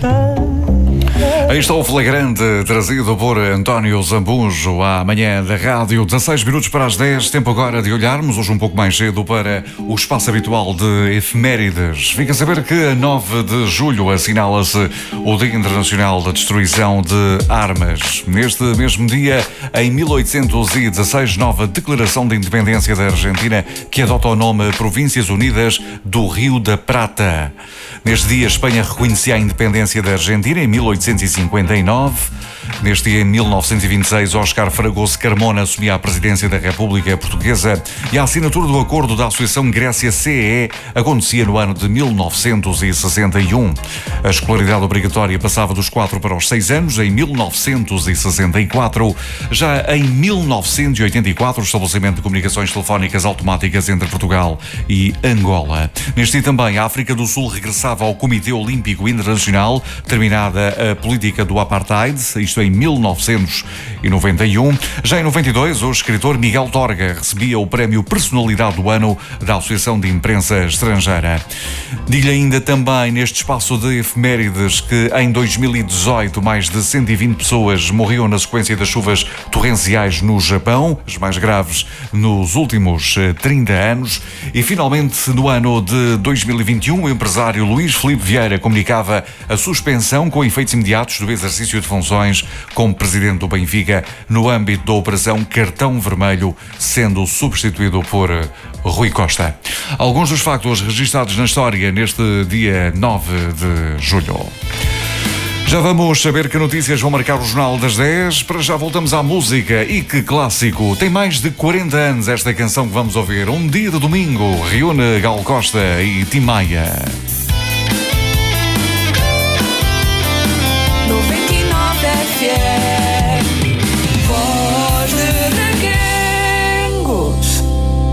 Aí está o flagrante trazido por António Zambujo à manhã da rádio. 16 minutos para as 10, tempo agora de olharmos, hoje um pouco mais cedo, para o espaço habitual de efemérides. Fica a saber que a 9 de julho assinala-se o Dia Internacional da Destruição de Armas. Neste mesmo dia, em 1816, nova Declaração de Independência da Argentina, que adota o nome Províncias Unidas do Rio da Prata. Neste dia, a Espanha reconhecia a independência da Argentina em 1859. Neste dia, em 1926, Óscar Fragoso Carmona assumia a presidência da República Portuguesa e a assinatura do acordo da Associação Grécia-CEE acontecia no ano de 1961. A escolaridade obrigatória passava dos 4 para os 6 anos em 1964. Já em 1984, o estabelecimento de comunicações telefónicas automáticas entre Portugal e Angola. Neste dia também, a África do Sul regressava ao Comitê Olímpico Internacional, terminada a política do apartheid, isto em 1991. Já em 92, o escritor Miguel Torga recebia o prémio Personalidade do Ano da Associação de Imprensa Estrangeira. Digo-lhe ainda também, neste espaço de efemérides, que em 2018 mais de 120 pessoas morriam na sequência das chuvas torrenciais no Japão, as mais graves nos últimos 30 anos. E finalmente, no ano de 2021, o empresário Luís Filipe Vieira comunicava a suspensão com efeitos imediatos do exercício de funções como presidente do Benfica no âmbito da operação Cartão Vermelho, sendo substituído por Rui Costa. Alguns dos factos registados na história neste dia 9 de julho. Já vamos saber que notícias vão marcar o Jornal das 10. Para já voltamos à música. E que clássico! Tem mais de 40 anos esta canção que vamos ouvir. Um dia de domingo reúne Gal Costa e Tim Maia.